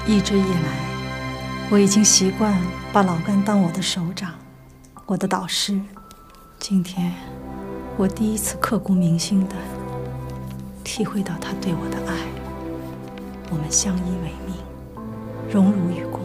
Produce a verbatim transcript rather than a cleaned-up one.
一直以来，我已经习惯把老甘当我的首长，我的导师。今天，我第一次刻骨铭心地体会到他对我的爱。我们相依为命，荣辱与共。